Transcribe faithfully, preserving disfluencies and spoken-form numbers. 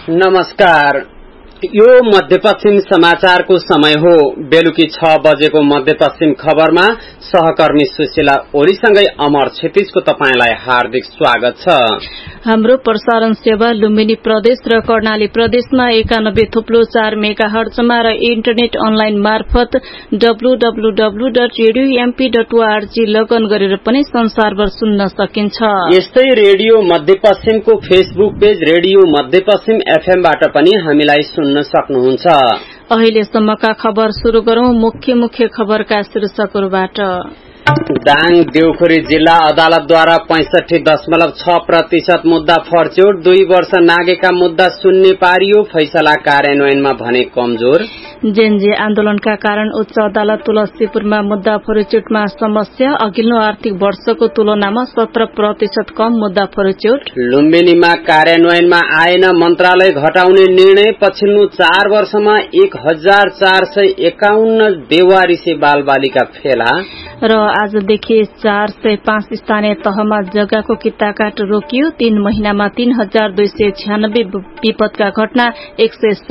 नमस्कार। यो मध्यपश्चिम समाचारको समय हो। बेलुकी छ बजेको मध्यपश्चिम खबरमा सहकर्मी सुशीला ओलीसँगै अमर क्षितिजको तपाईंलाई हार्दिक स्वागत छ। हाम्रो प्रसारण सेवा लुम्बिनी प्रदेश र कर्णाली प्रदेशमा एकानब्बे थुप्लो चार मेगा हर्जमा र इन्टरनेट अनलाइन मार्फत W W W dot radio MP dot ORG लगन गरेर पनि संसारभर सुन्न सकिन्छ। यस्तै रेडियो मध्यपश्चिमको फेसबुक पेज रेडियो मध्यपश्चिम एफएमबाट पनि हामीलाई सुन्न सक्नुहुन्छ। अहिलेसम्मका खबर शुरू गरौं मुख्य मुख्य खबरका शीर्षकहरूबाट। दाङ देउखुरी जिल्ला अदालतद्वारा पैंसठी दशमलव छ प्रतिशत मुद्दा फर्च्योट। दुई वर्ष नागेका मुद्दा शून्य पारियो। फैसला कार्यान्वयनमा भने कमजोर। जेनजे आन्दोलनका कारण उच्च अदालत तुलसीपुरमा मुद्दा फर्च्योटमा समस्या। अघिल्लो आर्थिक वर्षको तुलनामा सत्र प्रतिशत कम मुद्दा फर्च्योट। लुम्बिनीमा कार्यान्वयनमा आएन मन्त्रालय घटाउने निर्णय। पछिल्लो चार वर्षमा एक हजार चार सय एकाउन्न बेवारिसे बाल बालिका फेला। र आजदेखि चार सय पाँच स्थानीय तहमा जग्गाको किताकाट रोकियो। तीन महिनामा तीन हजार दुई सय छ्यानब्बे विपदका घटना, एक सय